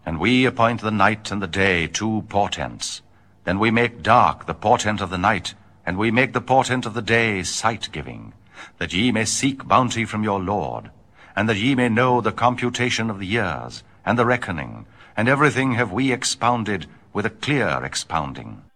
And we appoint the night and the day 2 portents. Then we make dark the portent of the night, and we make the portent of the day sight-giving, that ye may seek bounty from your Lord, and that ye may know the computation of the years, and the reckoning, and everything have we expounded with a clear expounding.